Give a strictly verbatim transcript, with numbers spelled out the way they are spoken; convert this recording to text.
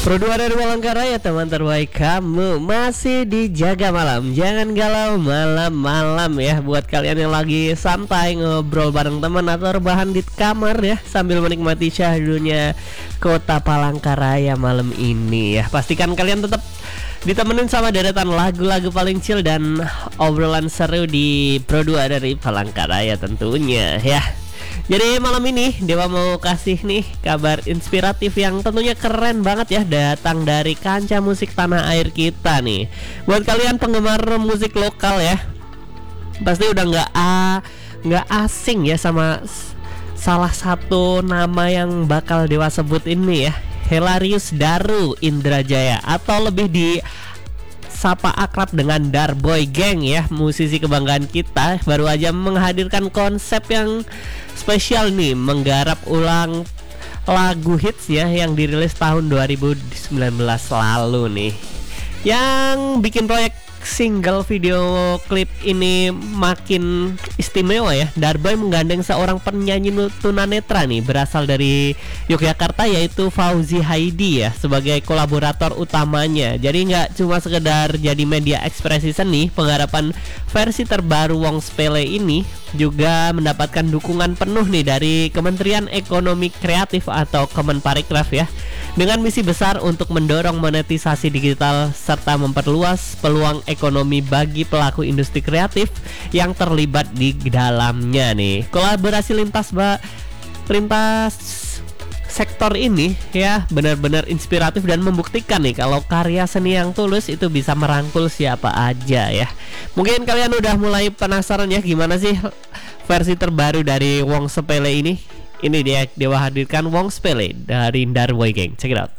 Berdua dari Palangkaraya, teman terbaik kamu masih dijaga malam. Jangan galau malam-malam ya. Buat kalian yang lagi santai ngobrol bareng teman atau rebahan di kamar ya, sambil menikmati syahdunya kota Palangkaraya malam ini ya. Pastikan kalian tetap ditemenin sama deretan lagu-lagu paling chill dan obrolan seru di Pro dua dari Palangkaraya tentunya ya. Jadi malam ini Dewa mau kasih nih kabar inspiratif yang tentunya keren banget ya, datang dari kancah musik tanah air kita nih. Buat kalian penggemar musik lokal ya, pasti udah nggak a nggak asing ya sama s- salah satu nama yang bakal Dewa sebut ini ya, Hilarius Daru Indrajaya, atau lebih di sapa akrab dengan Darboy Gang ya. Musisi kebanggaan kita baru aja menghadirkan konsep yang spesial nih, menggarap ulang lagu hits ya yang dirilis tahun dua ribu sembilan belas lalu nih. Yang bikin proyek single video klip ini makin istimewa ya, Darboy menggandeng seorang penyanyi tunanetra nih berasal dari Yogyakarta, yaitu Fauzi Haidi ya, sebagai kolaborator utamanya. Jadi nggak cuma sekedar jadi media ekspresi seni, penggarapan versi terbaru Wong Sepele ini juga mendapatkan dukungan penuh nih dari Kementerian Ekonomi Kreatif atau Kemenparekraf ya, dengan misi besar untuk mendorong monetisasi digital serta memperluas peluang ekonomi bagi pelaku industri kreatif yang terlibat di dalamnya nih. Kolaborasi lintas ba lintas sektor ini ya benar-benar inspiratif dan membuktikan nih kalau karya seni yang tulus itu bisa merangkul siapa aja ya. Mungkin kalian udah mulai penasaran ya, gimana sih versi terbaru dari Wong Sepele ini? Ini dia Dewa hadirkan Wong Sepele dari Darboy Gang. Check it out.